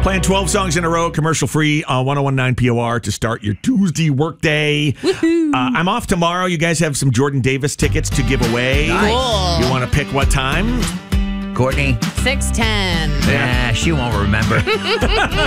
Playing 12 songs in a row, commercial-free on 101.9 POR to start your Tuesday workday. I'm off tomorrow. You guys have some Jordan Davis tickets to give away. Nice. Cool. You want to pick what time? Courtney? 6:10. Nah, she won't remember.